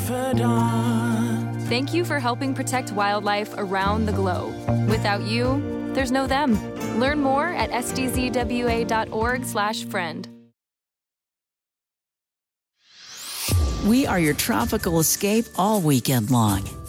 confidant. Thank you for helping protect wildlife around the globe. Without you, there's no them. Learn more at sdzwa.org/friend. We are your tropical escape all weekend long.